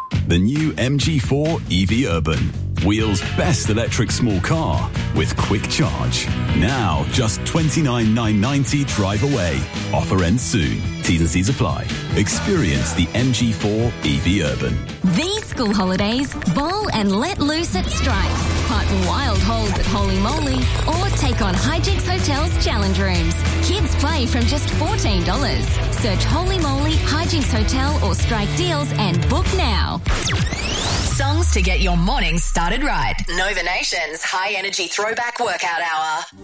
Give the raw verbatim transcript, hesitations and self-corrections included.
The new M G four E V Urban. Wheels' best electric small car with quick charge. Now just twenty-nine thousand nine hundred ninety drive away. Offer ends soon. T's and C's apply. Experience the M G four E V Urban. These school holidays, bowl and let loose at Strike. Park wild holes at Holy Moly or take on Hijinks Hotel's challenge rooms. Kids play from just fourteen dollars. Search Holy Moly, Hijinks Hotel or Strike Deals and book now. Songs to get your morning started right. Nova Nation's High Energy Throwback Workout Hour.